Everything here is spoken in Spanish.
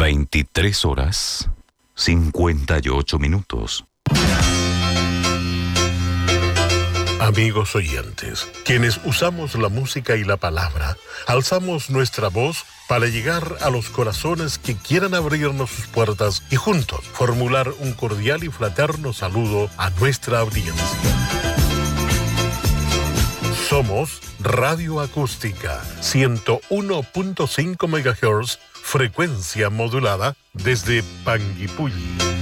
23 horas 58 minutos. Amigos oyentes, quienes usamos la música y la palabra, alzamos nuestra voz para llegar a los corazones que quieran abrirnos sus puertas y juntos formular un cordial y fraterno saludo a nuestra audiencia. Somos Radio Acústica, 101.5 MHz, frecuencia modulada desde Panguipulli.